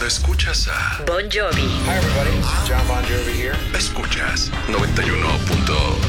Escuchas a Bon Jovi. Hi everybody, John Bon Jovi here. Escuchas 91.1